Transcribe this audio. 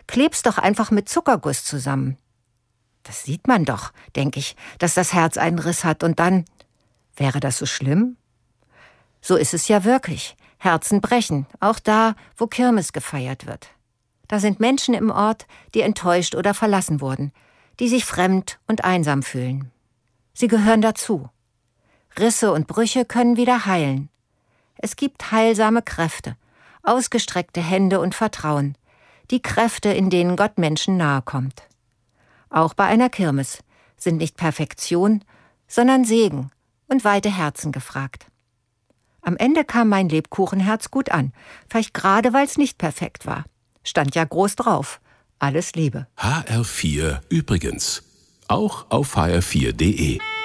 Kleb's doch einfach mit Zuckerguss zusammen. Das sieht man doch, denke ich, dass das Herz einen Riss hat und dann... Wäre das so schlimm? So ist es ja wirklich. Herzen brechen, auch da, wo Kirmes gefeiert wird. Da sind Menschen im Ort, die enttäuscht oder verlassen wurden, die sich fremd und einsam fühlen. Sie gehören dazu. Risse und Brüche können wieder heilen. Es gibt heilsame Kräfte, ausgestreckte Hände und Vertrauen, die Kräfte, in denen Gott Menschen nahe kommt. Auch bei einer Kirmes sind nicht Perfektion, sondern Segen und weite Herzen gefragt. Am Ende kam mein Lebkuchenherz gut an, vielleicht gerade, weil es nicht perfekt war. Stand ja groß drauf. Alles Liebe. HR4 übrigens. Auch auf hr4.de.